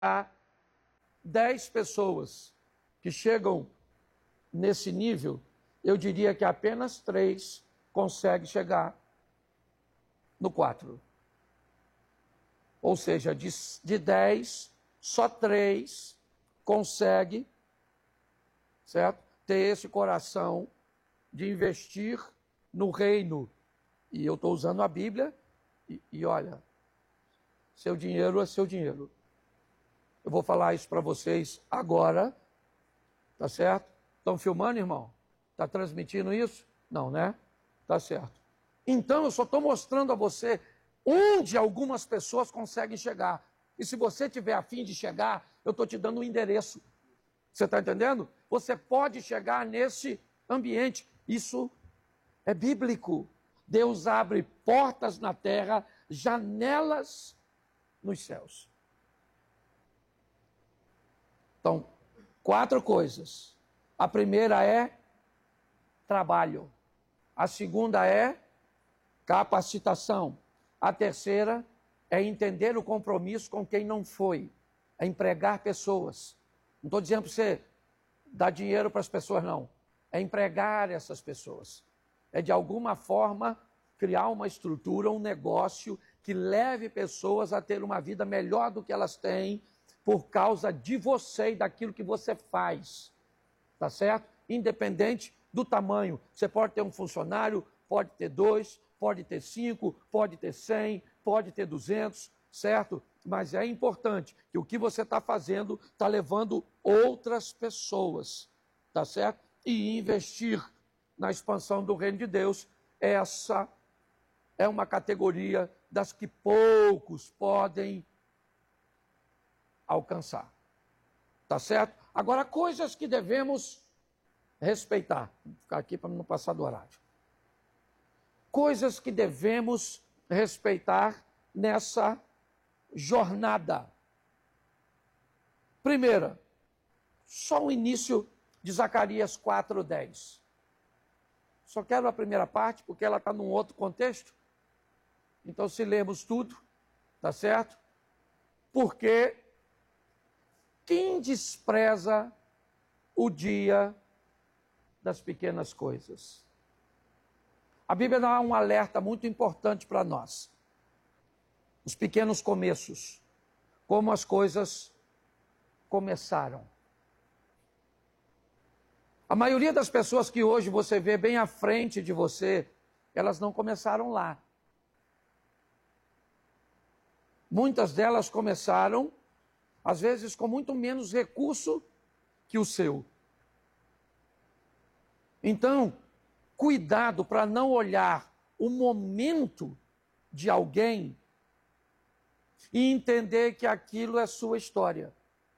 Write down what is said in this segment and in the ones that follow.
10 pessoas que chegam nesse nível, eu diria que apenas 3 conseguem chegar no 4. Ou seja, de 10, só 3 conseguem, certo? Ter esse coração de investir no reino. E eu estou usando a Bíblia e olha, seu dinheiro é seu dinheiro. Eu vou falar isso para vocês agora, tá certo? Estão filmando, irmão? Está transmitindo isso? Não, né? Tá certo. Então, eu só estou mostrando a você onde algumas pessoas conseguem chegar. E se você tiver a fim de chegar, eu estou te dando um endereço. Você está entendendo? Você pode chegar nesse ambiente. Isso é bíblico. Deus abre portas na terra, janelas nos céus. Então, 4 coisas. A primeira é trabalho. A segunda é capacitação. A terceira é entender o compromisso com quem não foi. É empregar pessoas. Não estou dizendo para você dar dinheiro para as pessoas, não. É empregar essas pessoas. É, de alguma forma, criar uma estrutura, um negócio que leve pessoas a ter uma vida melhor do que elas têm por causa de você e daquilo que você faz. Tá certo? Independente do tamanho. Você pode ter um funcionário, pode ter 2, pode ter 5, pode ter 100, pode ter 200, certo? Mas é importante que o que você está fazendo está levando outras pessoas, tá certo? E investir na expansão do reino de Deus, essa é uma categoria das que poucos podem alcançar. Tá certo? Agora, coisas que devemos respeitar. Vou ficar aqui para não passar do horário. Coisas que devemos respeitar nessa jornada. Primeira, só o início de Zacarias 4:10. Só quero a primeira parte, porque ela está num outro contexto. Então, se lermos tudo, tá certo? Porque quem despreza o dia das pequenas coisas? A Bíblia dá um alerta muito importante para nós. Os pequenos começos. Como as coisas começaram. A maioria das pessoas que hoje você vê bem à frente de você, elas não começaram lá. Muitas delas começaram, às vezes, com muito menos recurso que o seu. Então, cuidado para não olhar o momento de alguém e entender que aquilo é sua história.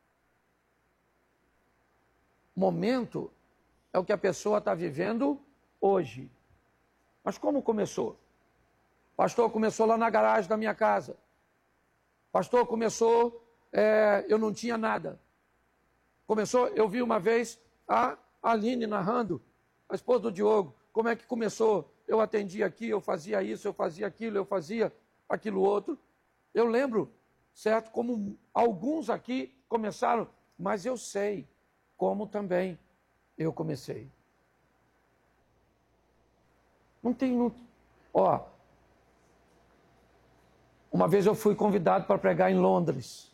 Momento é o que a pessoa está vivendo hoje. Mas como começou? Pastor, começou lá na garagem da minha casa. Pastor, começou, eu não tinha nada. Começou, eu vi uma vez a Aline narrando, a esposa do Diogo, como é que começou? Eu atendia aqui, eu fazia isso, eu fazia aquilo, eu fazia aquilo outro. Eu lembro, certo, como alguns aqui começaram, mas eu sei como também eu comecei. Não tem... Ó, uma vez eu fui convidado para pregar em Londres.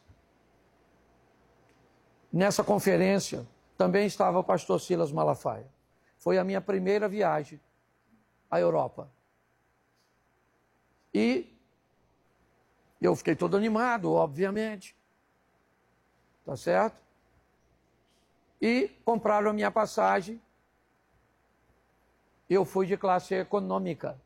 Nessa conferência também estava o pastor Silas Malafaia. Foi a minha primeira viagem à Europa. E eu fiquei todo animado, obviamente. Tá certo? E compraram a minha passagem. Eu fui de classe econômica.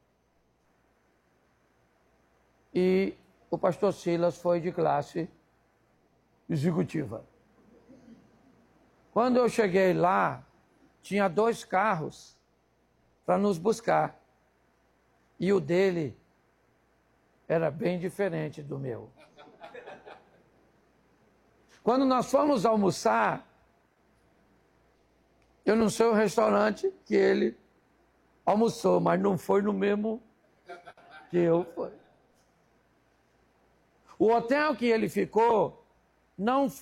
E o pastor Silas foi de classe executiva. Quando eu cheguei lá, tinha 2 carros para nos buscar. E o dele era bem diferente do meu. Quando nós fomos almoçar, eu não sei o restaurante que ele almoçou, mas não foi no mesmo que eu fui. O hotel que ele ficou não